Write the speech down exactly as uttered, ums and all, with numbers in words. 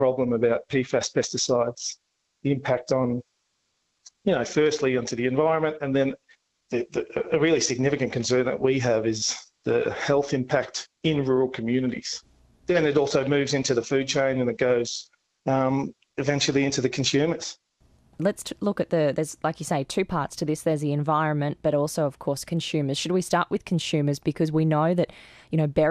problem about P FAS pesticides, the impact on, you know, firstly onto the environment, and then the, the, a really significant concern that we have is the health impact in rural communities. Then it also moves into the food chain and it goes um, eventually into the consumers. Let's t- look at the, there's, like you say, two parts to this. There's the environment, but also, of course, consumers. Should we start with consumers? Because we know that, you know, berries